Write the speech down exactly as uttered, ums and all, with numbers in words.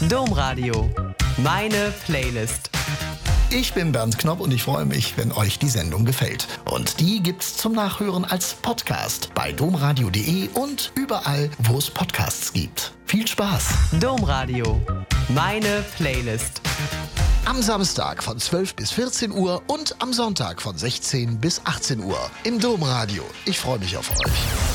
Domradio. Meine Playlist. Ich bin Bernd Knopp und ich freue mich, wenn euch die Sendung gefällt. Und die gibt's zum Nachhören als Podcast bei domradio punkt de und überall, wo es Podcasts gibt. Viel Spaß! Domradio. Meine Playlist. Am Samstag von zwölf bis vierzehn Uhr und am Sonntag von sechzehn bis achtzehn Uhr im Domradio. Ich freue mich auf euch.